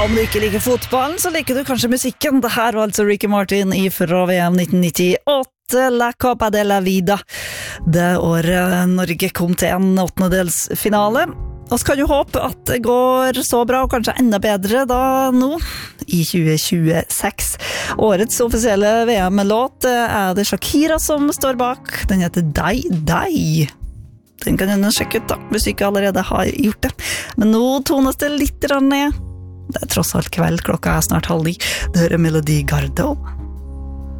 Om du ikke liker fotballen, så liker du kanskje musikken. Det her var altså Ricky Martin fra VM 1998, La Copa de la Vida. Det året Norge kom til en åttendedelsfinale. Og så kan jo håpe at det går så bra, og kanskje enda bedre da nå, i 2026. Årets offisielle VM-låt det Shakira som står bak. Den heter Dai Dai. Den kan du sjekke ut da, hvis du ikke allerede har gjort det. Men nå tones det litt ned. Det tross alt kveld, klokka snart 8:30. Det hører Melody Gardot.